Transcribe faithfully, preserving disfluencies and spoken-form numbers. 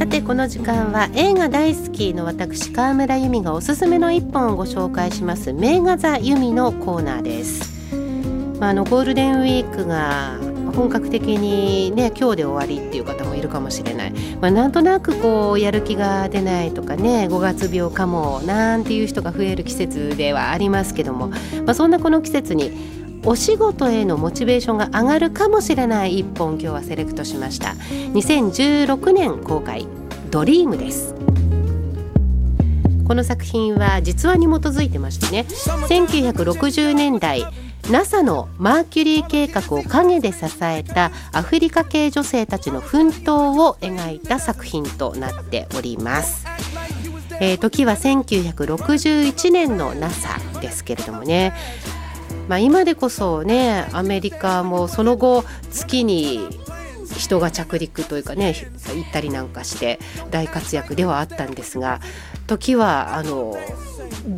さてこの時間は映画大好きの私川村由美がおすすめの一本をご紹介します名画座由美のコーナーです。まあ、あのゴールデンウィークが本格的にね今日で終わりっていう方もいるかもしれない、まあ、なんとなくこうやる気が出ないとかねごがつ病かもなんていう人が増える季節ではありますけども、まあ、そんなこの季節にお仕事へのモチベーションが上がるかもしれない一本今日はセレクトしました。にせんじゅうろくねん公開ドリームです。この作品は実話に基づいてましてねせんきゅうひゃくろくじゅうねんだい ナサ のマーキュリー計画を陰で支えたアフリカ系女性たちの奮闘を描いた作品となっております。えー、時はせんきゅうひゃくろくじゅういちねんの ナサ ですけれどもね、まあ、今でこそねアメリカもその後月に人が着陸というかね行ったりなんかして大活躍ではあったんですが、時はあの